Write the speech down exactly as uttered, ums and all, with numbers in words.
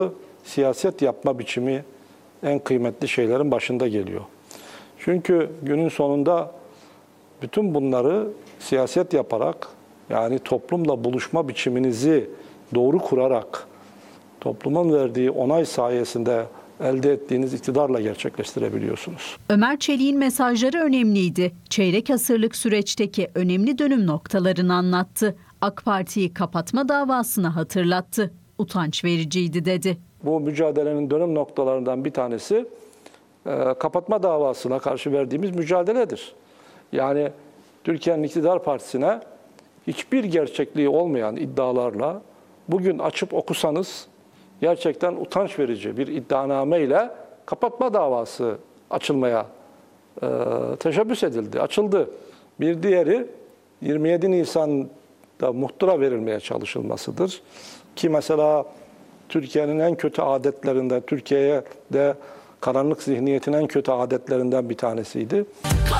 Siyaset yapma biçimi en kıymetli şeylerin başında geliyor. Çünkü günün sonunda bütün bunları siyaset yaparak, yani toplumla buluşma biçiminizi doğru kurarak, toplumun verdiği onay sayesinde elde ettiğiniz iktidarla gerçekleştirebiliyorsunuz. Ömer Çelik'in mesajları önemliydi. Çeyrek asırlık süreçteki önemli dönüm noktalarını anlattı. AK Parti'yi kapatma davasını hatırlattı. Utanç vericiydi dedi. Bu mücadelenin dönüm noktalarından bir tanesi e, kapatma davasına karşı verdiğimiz mücadeledir. Yani Türkiye'nin iktidar partisine hiçbir gerçekliği olmayan iddialarla bugün açıp okusanız gerçekten utanç verici bir iddianameyle kapatma davası açılmaya e, teşebbüs edildi, açıldı. Bir diğeri yirmi yedi Nisan'da muhtıra verilmeye çalışılmasıdır. Ki mesela Türkiye'nin en kötü adetlerinden, Türkiye'de karanlık zihniyetin en kötü adetlerinden bir tanesiydi.